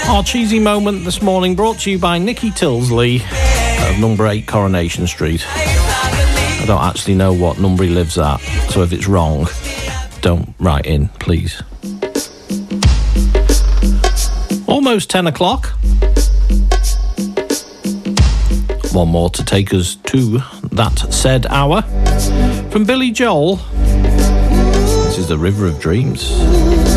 Our cheesy moment this morning brought to you by Nicky Tilsley of number 8 Coronation Street. I don't actually know what number he lives at, so if it's wrong, don't write in, please. Almost 10 o'clock. One more to take us to that said hour. From Billy Joel, this is The River of Dreams.